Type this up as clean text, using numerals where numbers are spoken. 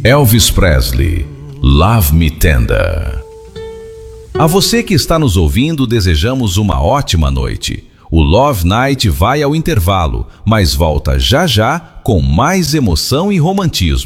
Elvis Presley, Love Me Tender. A você que está nos ouvindo, desejamos uma ótima noite. O Love Night vai ao intervalo, mas volta já já com mais emoção e romantismo.